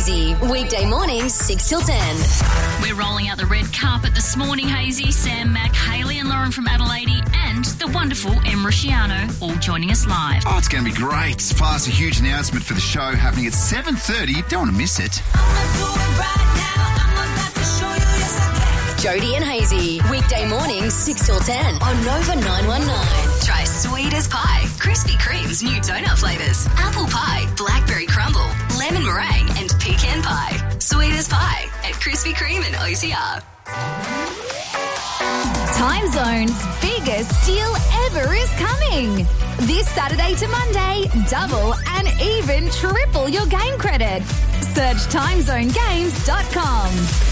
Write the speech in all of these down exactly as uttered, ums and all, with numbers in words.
Hazy. Weekday mornings, six till ten. We're rolling out the red carpet this morning, Hazy. Sam, Mac, Hayley and Lauren from Adelaide and the wonderful Em Rusciano all joining us live. Oh, it's going to be great. Plus, a huge announcement for the show happening at seven thirty. You don't want to miss it. Jody and Hazy. Weekday mornings, six till ten on Nova nine one nine. Try sweet as pie, Krispy Kreme's new donut flavours, apple pie, blackberry crumble, lemon meringue and pecan pie. Sweet as pie at Krispy Kreme and O C R. Time Zone's biggest deal ever is coming. This Saturday to Monday, double and even triple your game credit. Search time zone games dot com.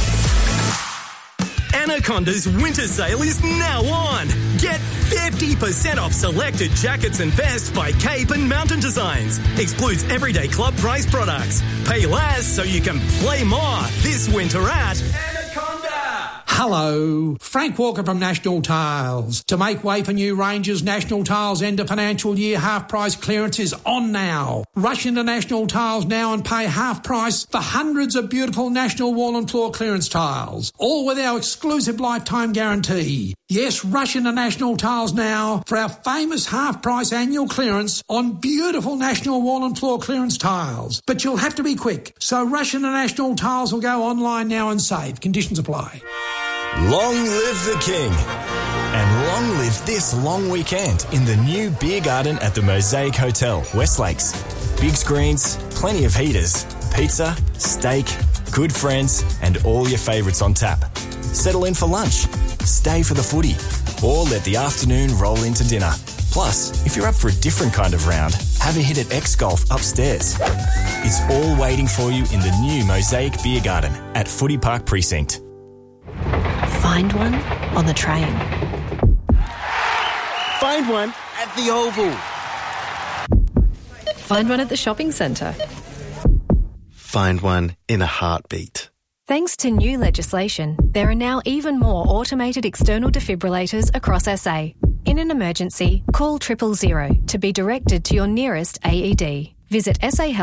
Anaconda's winter sale is now on. Get fifty percent off selected jackets and vests by Cape and Mountain Designs. Excludes everyday club price products. Pay less so you can play more this winter at Anaconda. Hello, Frank Walker from National Tiles. To make way for new ranges, National Tiles end of financial year half price clearance is on now. Rush into National Tiles now and pay half price for hundreds of beautiful National wall and floor clearance tiles, all with our exclusive lifetime guarantee. Yes, rush into National Tiles now for our famous half price annual clearance on beautiful National wall and floor clearance tiles. But you'll have to be quick, so rush into National Tiles or go online now and save. Conditions apply. Long live the King. And long live this long weekend in the new beer garden at the Mosaic Hotel, West Lakes. Big screens, plenty of heaters, pizza, steak, good friends, and all your favourites on tap. Settle in for lunch, stay for the footy, or let the afternoon roll into dinner. Plus, if you're up for a different kind of round, have a hit at X Golf upstairs. It's all waiting for you in the new Mosaic Beer Garden at Footy Park Precinct. Find one on the train. Find one at the Oval. Find one at the shopping centre. Find one in a heartbeat. Thanks to new legislation, there are now even more automated external defibrillators across S A. In an emergency, call triple zero to be directed to your nearest A E D. Visit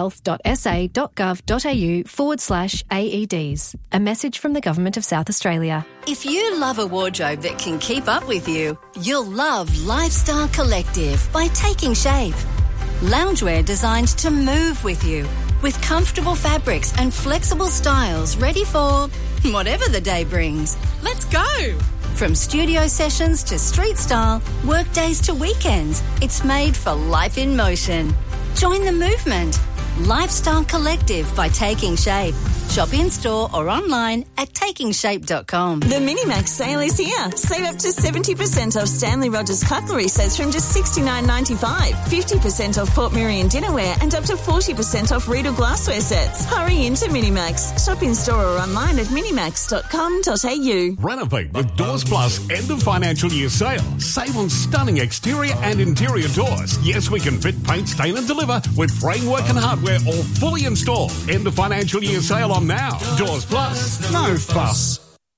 sahealth.sa.gov.au forward slash AEDs. A message from the Government of South Australia. If you love a wardrobe that can keep up with you, you'll love Lifestyle Collective by Taking Shape. Loungewear designed to move with you, with comfortable fabrics and flexible styles ready for whatever the day brings. Let's go! From studio sessions to street style, work days to weekends, it's made for life in motion. Join the movement. Lifestyle Collective by Taking Shape. Shop in store or online at taking shape dot com. The Minimax sale is here. Save up to seventy percent off Stanley Rogers cutlery sets from just sixty-nine ninety-five. fifty percent off Port Miriam dinnerware and up to forty percent off Riedel glassware sets. Hurry into Minimax. Shop in store or online at minimax dot com dot a u. Renovate with Doors Plus end of financial year sale. Save on stunning exterior and interior doors. Yes, we can fit, paint, stain and deliver with framework and hardware all fully installed. End of financial year sale on now. Doors Plus. No fuss.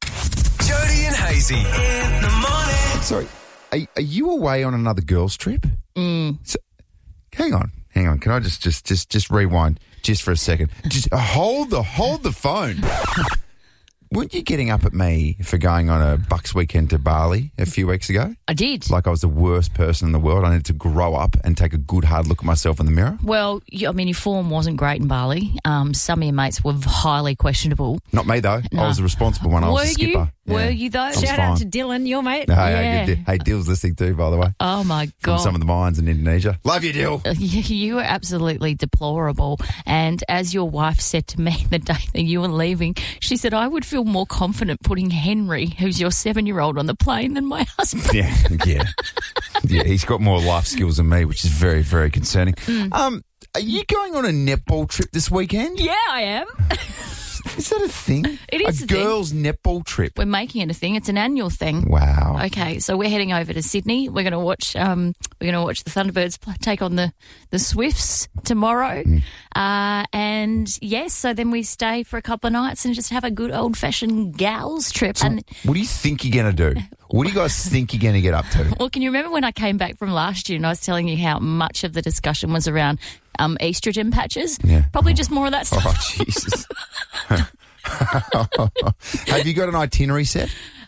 Jody and Hazy in the morning. Sorry, are, are you away on another girls' trip? Mm. So, hang on, hang on. Can I just just just just rewind just for a second? Just hold the hold the phone. Weren't you getting up at me for going on a Bucks weekend to Bali a few weeks ago? I did. Like I was the worst person in the world. I needed to grow up and take a good hard look at myself in the mirror. Well, you, I mean, your form wasn't great in Bali. Um, some of your mates were highly questionable. Not me, though. No. I was the responsible one. I was Were the skipper. you? Yeah. Were you, though? Shout out to Dylan, your mate. No, Yeah. hey, hey, Dill's listening too, by the way. Oh, my God. From some of the mines in Indonesia. Love you, Dill. You were absolutely deplorable. And as your wife said to me the day that you were leaving, she said, I would feel more confident putting Henry, who's your seven-year-old, on the plane than my husband. Yeah, yeah. Yeah, he's got more life skills than me, which is very, very concerning. Mm. Um, are you going on a netball trip this weekend? Yeah, I am. Is that a thing? It is a a thing. girls' netball trip. We're making it a thing. It's an annual thing. Wow. Okay, so we're heading over to Sydney. We're going to watch. Um, we're going to watch the Thunderbirds play, take on the the Swifts tomorrow. Mm. Uh, and yes, so then we stay for a couple of nights and just have a good old fashioned gals trip. So and what do you think you're going to do? What do you guys think you're going to get up to? Well, can you remember when I came back from last year and I was telling you how much of the discussion was around um, estrogen patches? Yeah. Probably just more of that stuff. Oh, Jesus. Have you got an itinerary set?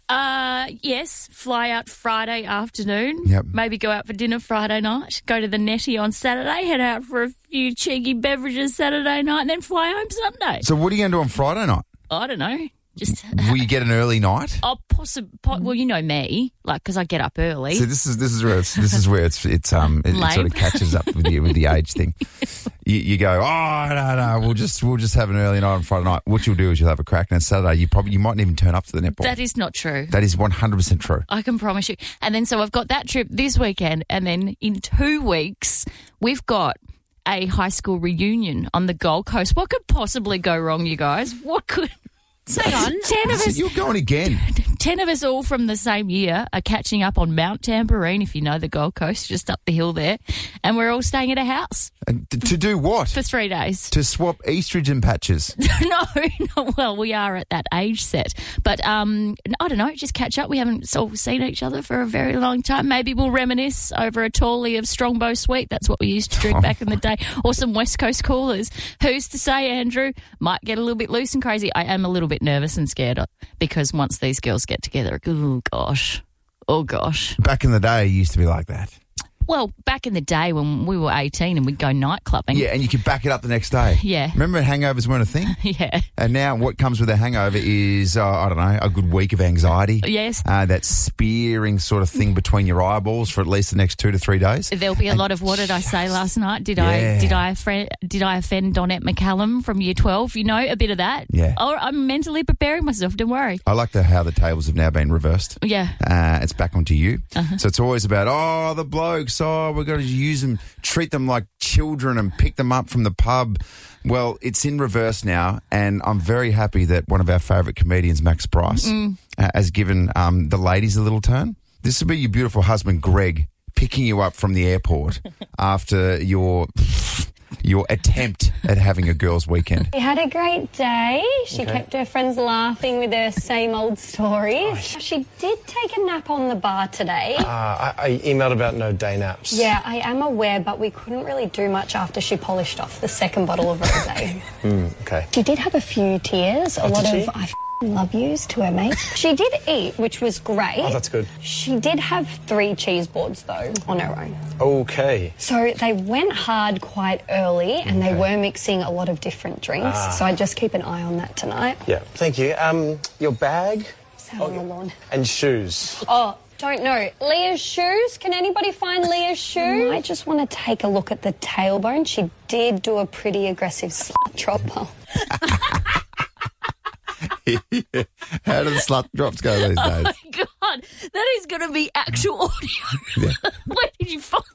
Uh, yes, fly out Friday afternoon. Yep. Maybe go out for dinner Friday night. Go to the Netty on Saturday. Head out for a few cheeky beverages Saturday night, and then fly home Sunday. So what are you going to do on Friday night? I don't know. Just Will you get an early night? I'll possibly. Po- well, you know me, like because I get up early. So this is this is where it's this is where it's it's um it, it sort of catches up with you with the age thing. You, you go, oh no no, we'll just we'll just have an early night on Friday night. What you'll do is you'll have a crack, and Saturday you probably you mightn't even turn up to the netball. That is not true. That is one hundred percent true. I can promise you. And then so I've got that trip this weekend, and then in two weeks we've got a high school reunion on the Gold Coast. What could possibly go wrong, you guys? What could? Hang on. Ten of us. You're going again. Ten of us all from the same year are catching up on Mount Tambourine, if you know the Gold Coast, just up the hill there. And we're all staying at a house. And t- to do what? For three days. To swap estrogen patches. no, no, well, we are at that age set. But um, I don't know, just catch up. We haven't all seen each other for a very long time. Maybe we'll reminisce over a tallie of Strongbow Sweet. That's what we used to drink Oh. back in the day. Or some West Coast coolers. Who's to say, Andrew? Might get a little bit loose and crazy. I am a little bit nervous and scared because once these girls get together, oh gosh, oh gosh. Back in the day, it used to be like that. Well, back in the day when we were eighteen and we'd go night clubbing. Yeah, and you could back it up the next day. Yeah. Remember hangovers weren't a thing? Yeah. And now what comes with a hangover is, uh, I don't know, a good week of anxiety. Yes. Uh, that spearing sort of thing between your eyeballs for at least the next two to three days. There'll be a And- lot of what did I say last night? Did Yeah. I did I offend, did I offend Donette McCallum from Year twelve? You know, a bit of that. Yeah. Oh, I'm mentally preparing myself. Don't worry. I like the, how the tables have now been reversed. Yeah. Uh, it's back onto you. Uh-huh. So it's always about, oh, the blokes, oh, we've got to use them, treat them like children and pick them up from the pub. Well, it's in reverse now, and I'm very happy that one of our favourite comedians, Max Bryce, Mm. uh, has given um, the ladies a little turn. This will be your beautiful husband, Greg, picking you up from the airport after your your attempt at having a girls' weekend. We had a great day. She Okay. kept her friends laughing with her same old stories. She did take a nap on the bar today. Uh, I, I emailed about no day naps. Yeah, I am aware, but we couldn't really do much after she polished off the second bottle of rosé. Mm, okay. She did have a few tears, a Oh, lot did of she? I f***ing love yous to her mates. She did eat, which was great. Oh, that's good. She did have three cheese boards, though, on her own. Okay. So they went hard quite early, and they Okay. were mixing a lot of different drinks. Ah. So I just keep an eye on that tonight. Yeah. Thank you. Um, your bag Sat on the lawn. and shoes. Oh, don't know. Leah's shoes? Can anybody find Leah's shoes? I just want to take a look at the tailbone. She did do a pretty aggressive slut dropper. How do the slut drops go these Oh days? my God, that is going to be actual audio. Where did you find